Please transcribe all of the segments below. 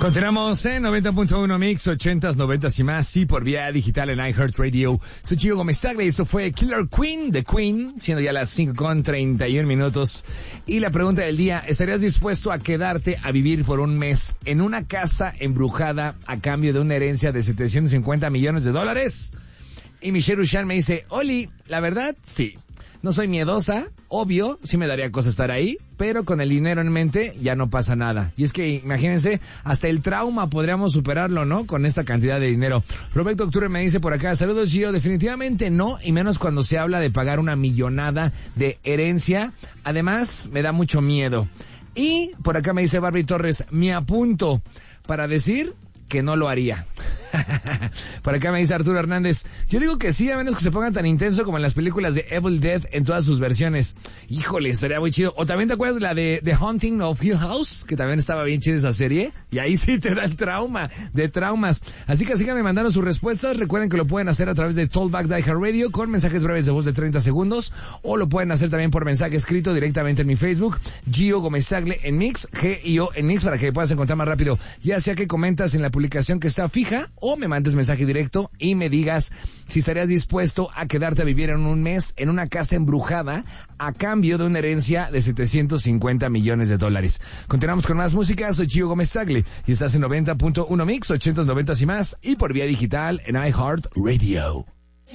Continuamos en 90.1 Mix, 80s, 90s y más, sí, por vía digital en iHeartRadio. Soy Chico Gómez Tagle y esto fue Killer Queen de Queen, siendo ya las 5:31. Y la pregunta del día, ¿estarías dispuesto a quedarte a vivir por un mes en una casa embrujada a cambio de una herencia de $750 millones? Y Michelle Ushan me dice, Oli, la verdad, sí. No soy miedosa, obvio, sí me daría cosa estar ahí, pero con el dinero en mente ya no pasa nada. Y es que, imagínense, hasta el trauma podríamos superarlo, ¿no? Con esta cantidad de dinero. Roberto Octubre me dice por acá, saludos Gio, definitivamente no, y menos cuando se habla de pagar una millonada de herencia. Además, me da mucho miedo. Y por acá me dice Barbie Torres, me apunto para decir que no lo haría. Por acá me dice Arturo Hernández, yo digo que sí, a menos que se pongan tan intenso como en las películas de Evil Dead en todas sus versiones. Híjole, estaría muy chido. O también te acuerdas de la de The Haunting of Hill House, que también estaba bien chida esa serie, y ahí sí te da el trauma de traumas. Así que síganme mandando sus respuestas. Recuerden que lo pueden hacer a través de Talkback de iHeartRadio con mensajes breves de voz de 30 segundos, o lo pueden hacer también por mensaje escrito directamente en mi Facebook, Gio Gómez Tagle en Mix, G-I-O en Mix, para que puedas encontrar más rápido, ya sea que comentas en la publicación que está fija, o me mandes mensaje directo y me digas si estarías dispuesto a quedarte a vivir en un mes en una casa embrujada a cambio de una herencia de $750 millones. Continuamos con más música, soy Gio Gómez Tagle y estás en 90.1 Mix, 80s, 90s y más, y por vía digital en iHeartRadio.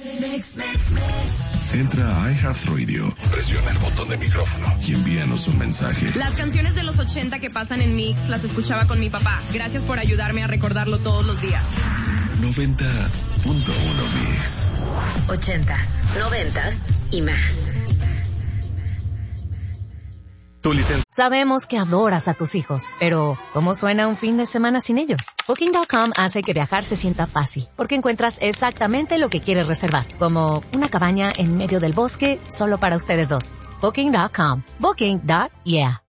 Entra a iHeartRadio, presiona el botón de micrófono y envíanos un mensaje. Las canciones de los 80 que pasan en Mix las escuchaba con mi papá. Gracias por ayudarme a recordarlo todos los días. 90.1 Mix. 80s, 90s y más. Sabemos que adoras a tus hijos, pero ¿cómo suena un fin de semana sin ellos? Booking.com hace que viajar se sienta fácil, porque encuentras exactamente lo que quieres reservar, como una cabaña en medio del bosque solo para ustedes dos. Booking.com. Booking.yeah.